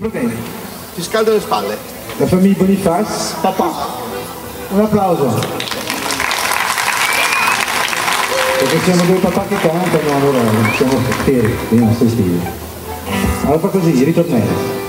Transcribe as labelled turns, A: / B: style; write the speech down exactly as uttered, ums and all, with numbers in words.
A: Problemi.
B: Ti scaldo le spalle.
A: La famiglia Boniface, papà. Un applauso. Perché siamo due papà che cantano, allora siamo fieri dei nostri stili. Allora fa così, ritornello.